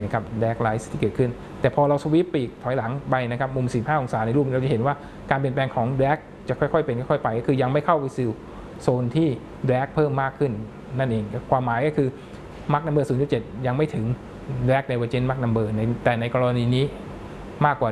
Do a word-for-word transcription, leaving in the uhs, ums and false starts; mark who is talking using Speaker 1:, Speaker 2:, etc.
Speaker 1: นะครับแดกไลท์ที่เกิดขึ้นแต่พอเราสวิปปีกถอยหลังไปนะครับมุมสี่สิบห้าองศาในรูปเราจะเห็นว่าการเปลี่ยนแปลงของแดกจะค่อยๆเป็นค่อยๆไปก็คือยังไม่เข้าไปสู่โซนที่แดกเพิ่มมากขึ้นนั่นเองความหมายก็คือมาร์กนัมเบอร์ ศูนย์จุดเจ็ด ยังไม่ถึงแดกไดเวอร์เจนต์มาร์กนัมเบอร์แต่ในกรณีนี้มากกว่า